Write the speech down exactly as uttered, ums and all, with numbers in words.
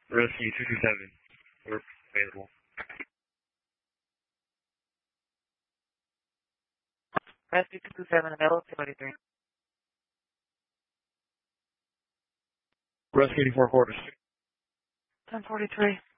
Rescue two two seven. We're available. Rescue two two seven available, ten forty-three. Rescue eighty-four quarters. ten forty-three.